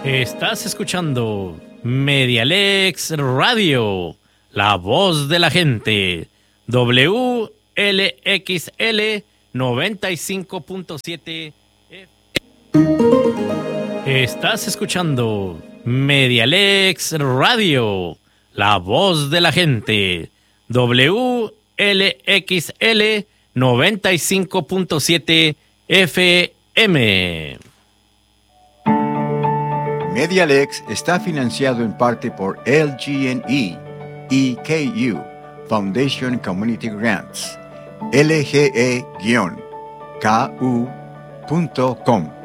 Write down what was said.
Estás escuchando Medialex Radio, la voz de la gente. WLXL 95.7. Estás escuchando Medialex Radio, la voz de la gente. WLXL 95.7 FM. Medialex está financiado en parte por LG&E, EKU, Foundation Community Grants, lge-ku.com.